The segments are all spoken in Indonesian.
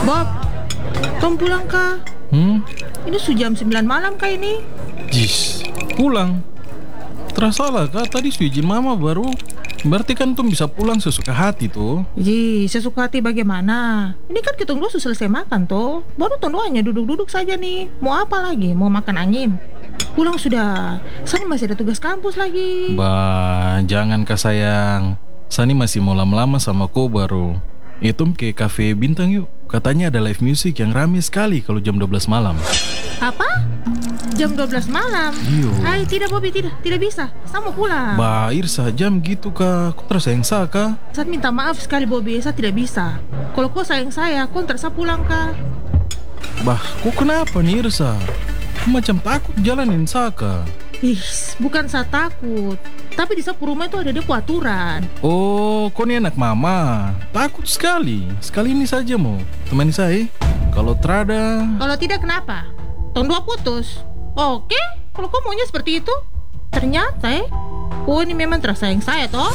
Bob, Tom pulang kah? Ini sudah jam 9 malam kah ini? Jis, pulang. Tersalah kah tadi su izin mama baru. Berarti kan Tom bisa pulang sesuka hati tuh. Sesuka hati bagaimana? Ini kan kita dua sudah selesai makan toh. Baru Tom hanya duduk-duduk saja nih. Mau apa lagi? Mau makan angin? Pulang sudah. Sani masih ada tugas kampus lagi. Bah, jangan kah sayang. Sani masih mau lama-lama sama ko baru. Itu ke cafe bintang yuk. Katanya ada live music yang rame sekali kalau jam 12 malam. Apa? Jam 12 malam? Iyo. Hai, tidak Bobby, tidak bisa. Saya mau pulang. Bah, Irsa, jam gitu kah? Kau tersayang saya kah? Saya minta maaf sekali Bobby, saya tidak bisa. Kalau kau sayang saya, kau terasa pulang kah? Bah, kok kenapa nih Irsa? Kau macam takut jalanin saya kah? Bukan saya takut, tapi di sapu rumah itu ada depo aturan. Oh, kau ini anak mama. Takut sekali. Sekali ini saja mau temani saya. Kalau terada. Kalau tidak kenapa? Tahun 2 putus. Oke, kalau kau maunya seperti itu. Ternyata kau ini memang tersayang saya toh.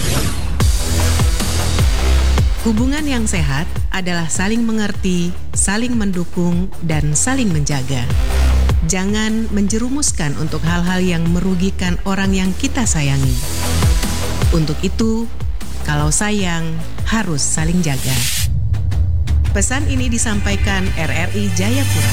Hubungan yang sehat adalah saling mengerti, saling mendukung, dan saling menjaga. Jangan menjerumuskan untuk hal-hal yang merugikan orang yang kita sayangi. Untuk itu, kalau sayang, harus saling jaga. Pesan ini disampaikan RRI Jayapura.